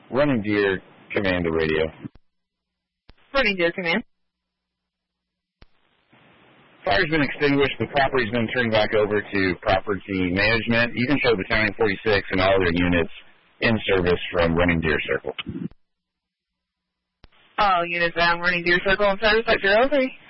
Running Deer Command to radio. Running Deer Command. Fire's been extinguished. The property's been turned back over to property management. You can show Battalion 46 and all their units in service from Running Deer Circle. All units on Running Deer Circle in service at 03.